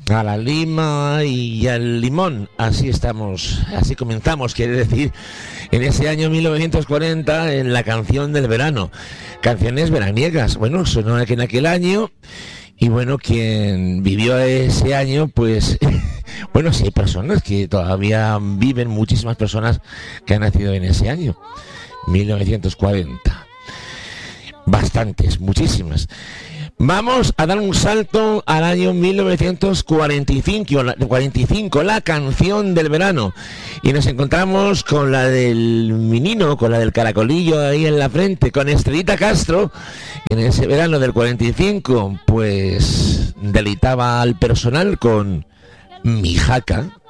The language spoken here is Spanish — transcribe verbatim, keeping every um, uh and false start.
A la lima y al limón, así estamos, así comenzamos, quiere decir, en ese año mil novecientos cuarenta, en la canción del verano, canciones veraniegas. Bueno, sonó en aquel año, y bueno, quien vivió ese año, pues, bueno, sí hay personas que todavía viven, muchísimas personas que han nacido en ese año, mil novecientos cuarenta, bastantes, muchísimas. Vamos a dar un salto al año mil novecientos cuarenta y cinco, la, cuarenta y cinco, la canción del verano. Y nos encontramos con la del menino, con la del caracolillo ahí en la frente, con Estrellita Castro. En ese verano del cuarenta y cinco, pues deleitaba al personal con Mi Jaca.